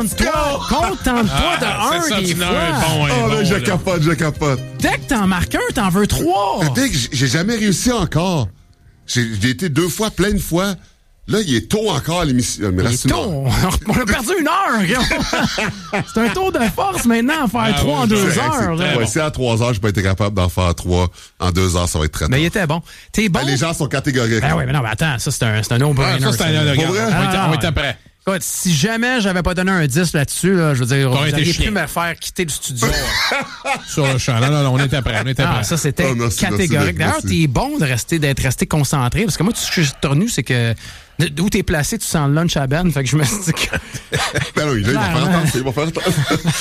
Contente-toi de un des fois. Oh, là, je capote. Dès que t'en marques un, t'en veux 3. Dès que j'ai jamais réussi encore. J'ai été 2 fois, plein de fois. Là, il est tôt encore à l'émission. Il est tôt. On a perdu 1 heure. C'est un tour de force maintenant à faire 3 en 2 heures. Ouais, si à 3 heures, je n'ai pas été capable d'en faire 3 en 2 heures, ça va être très tôt. Mais il était bon. T'es bon. Les gens sont catégoriques. Ben oui, mais non, mais attends, ça, c'est un no-brainer. Ça, c'est un on était prêt. Écoute, si jamais j'avais pas donné un 10 là-dessus, là, je veux dire, vous auriez pu me faire quitter le studio. Sur le champ. Non, on était prêt. Ça, c'était catégorique. D'ailleurs, t'es bon d'être resté concentré, parce que moi, tout ce que j'ai retenu, c'est que d'où t'es placé, tu sens le lunch à Ben, fait que je me suis dit que... Ben oui, là, il va faire entendre.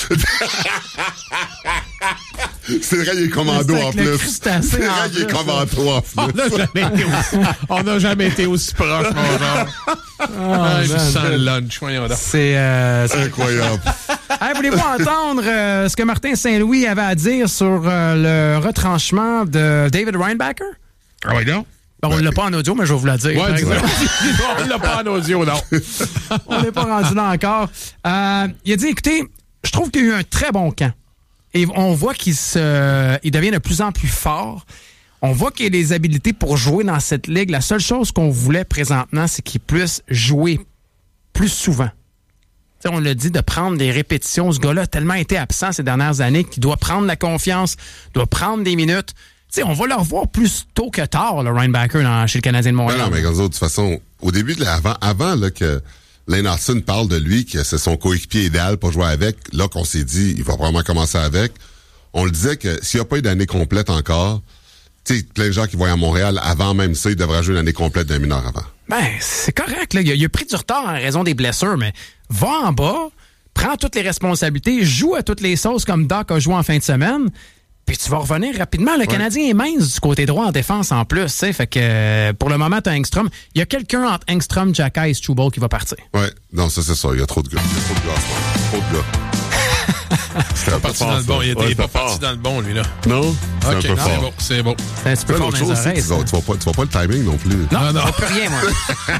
C'est vrai, il est commando en plus. C'est vrai, il est commando en plus. On n'a jamais été aussi proche, mon genre. Je sens le lunch, voyons donc. C'est incroyable. Hey, voulez-vous entendre ce que Martin Saint-Louis avait à dire sur le retranchement de David Reinbacher? Ah oui, non? On ne l'a pas en audio, mais je vais vous la dire. Ouais, on ne l'a pas en audio, non. On n'est pas rendu là encore. Il a dit, écoutez, je trouve qu'il y a eu un très bon camp. Et on voit qu'il devient de plus en plus fort. On voit qu'il a des habilités pour jouer dans cette ligue. La seule chose qu'on voulait présentement, c'est qu'il puisse jouer plus souvent. T'sais, on l'a dit, de prendre des répétitions. Ce gars-là a tellement été absent ces dernières années qu'il doit prendre la confiance, doit prendre des minutes. T'sais, on va le revoir plus tôt que tard, le Reinbacher chez le Canadien de Montréal. Non, mais de toute façon, au début de avant là, que Lane Austin parle de lui, que c'est son coéquipier idéal pour jouer avec, là qu'on s'est dit, il va probablement commencer avec. On le disait que s'il n'y a pas eu d'année complète encore, tu sais, plein de gens qui voient à Montréal, avant même ça, il devrait jouer une année complète d'un mineur avant. Ben, c'est correct, là. Il a pris du retard en raison des blessures, mais va en bas, prends toutes les responsabilités, joue à toutes les sauces comme Doc a joué en fin de semaine, puis tu vas revenir rapidement. Le Canadien est mince du côté droit en défense en plus, tu sais. Fait que pour le moment, t'as Engstrom. Il y a quelqu'un entre Engstrom, Xhekaj et Struble qui va partir. Ouais, non, ça c'est ça. Il y a trop de gars. Trop de gars. C'était pas parti dans le bon. Il était pas parti dans le bon, lui, là. Non? C'est un peu fort. C'est bon. C'est un petit peu fort dans les oreilles. Tu vois pas le timing non plus. Non, je vois plus rien, moi.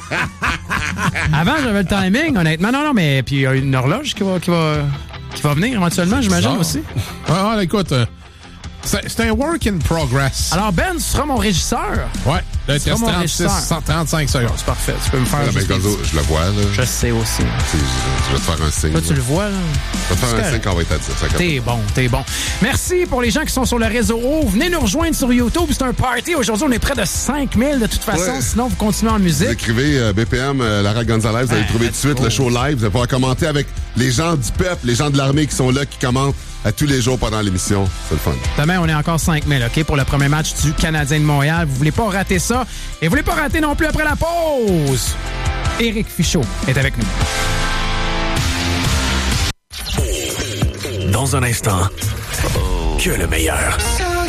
Avant, j'avais le timing, honnêtement. Non, mais puis il y a une horloge qui va venir éventuellement, j'imagine aussi. Ouais, écoute... C'est un work in progress. Alors, Ben, tu seras mon régisseur. Ouais. Là, il te reste 135 secondes. C'est parfait. Tu peux me faire... Ben, je le vois, là. Je sais aussi. Je vais te faire un signe. Toi, tu le vois, là. Je vais te faire un signe quand on va être à 10. T'es bon. Merci pour les gens qui sont sur le réseau O. Venez nous rejoindre sur YouTube. C'est un party. Aujourd'hui, on est près de 5000 de toute façon. Ouais. Sinon, vous continuez en musique. Vous écrivez BPM, Lara Gonzalez. Vous allez trouver tout de suite le show live. Vous allez pouvoir commenter avec les gens du peuple, les gens de l'armée qui sont là, qui commentent à tous les jours pendant l'émission. C'est le fun. Demain, on est encore 5000, OK, pour le premier match du Canadien de Montréal. Vous voulez pas rater ça. Et vous voulez pas rater non plus après la pause. Éric Fichaud est avec nous. Dans un instant, que le meilleur.